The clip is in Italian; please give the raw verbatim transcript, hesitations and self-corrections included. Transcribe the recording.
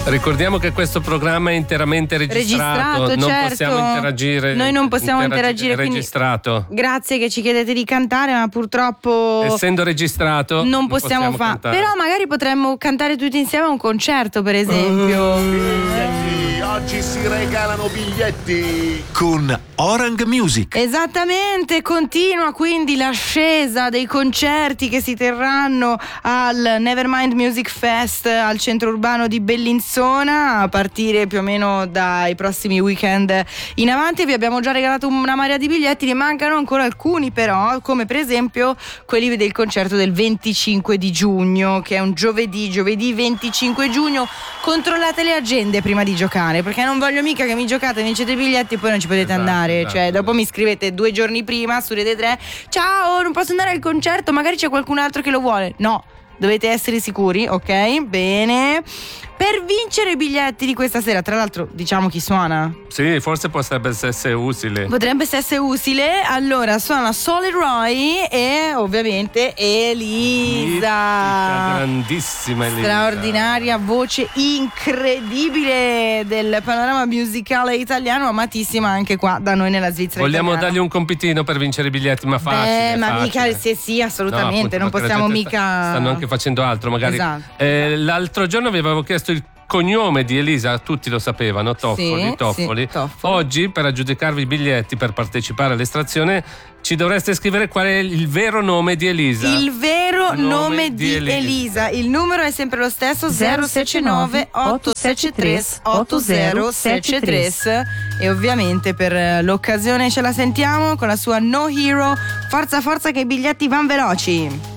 Ricordiamo che questo programma è interamente registrato, registrato non certo. possiamo interagire. Noi non possiamo interagire, interagire registrato. Grazie che ci chiedete di cantare, ma purtroppo essendo registrato non, non possiamo, possiamo fare. Però magari potremmo cantare tutti insieme a un concerto, per esempio. Biglietti, oggi si regalano biglietti con Orang Music. Esattamente, continua quindi l'ascesa dei concerti che si terranno al Nevermind Music Fest al centro urbano di Bellinzona a partire più o meno dai prossimi weekend in avanti. Vi abbiamo già regalato una marea di biglietti, ne mancano ancora alcuni però, come per esempio quelli del concerto del venticinque di giugno, che è un giovedì, giovedì venticinque giugno. Controllate le agende prima di giocare, perché non voglio mica che mi giocate, vincete i biglietti e poi non ci potete esatto, andare, esatto. Cioè dopo mi scrivete due giorni prima su Rete tre: ciao, non posso andare al concerto, magari c'è qualcun altro che lo vuole. No, dovete essere sicuri, ok? Bene. Per vincere i biglietti di questa sera, tra l'altro diciamo chi suona? Sì, forse potrebbe essere utile. Potrebbe essere utile. Allora, suona Solly Roy e ovviamente Elisa. Mitica, grandissima Elisa. Straordinaria voce incredibile del panorama musicale italiano, amatissima anche qua da noi nella Svizzera. Vogliamo italiana. dargli un compitino per vincere i biglietti, ma facile. Eh, ma facile. mica sì, sì, assolutamente, No, appunto, non perché la possiamo gente mica. Stanno anche facendo altro, magari. Esatto. Eh, l'altro giorno vi avevo chiesto il cognome di Elisa, tutti lo sapevano, Toffoli, Sì, Toffoli. sì, Toffoli. Oggi, per aggiudicarvi i biglietti per partecipare all'estrazione, ci dovreste scrivere qual è il vero nome di Elisa. Il vero nome, nome di, di Elisa. Elisa. Il numero è sempre lo stesso: zero sei nove otto sette tre otto zero sette tre. E ovviamente per l'occasione ce la sentiamo con la sua No Hero. Forza forza che i biglietti van veloci.